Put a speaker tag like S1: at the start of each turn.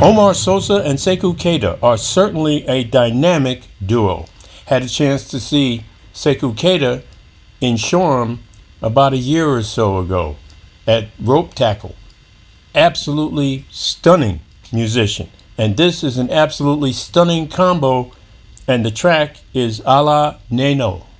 S1: Omar Sosa and Sekou Keita are certainly a dynamic duo. Had a chance to see Sekou Keita in Shoreham about a year or so ago at Rope Tackle. Absolutely stunning musician. And this is an absolutely stunning combo, and the track is Ala Neno.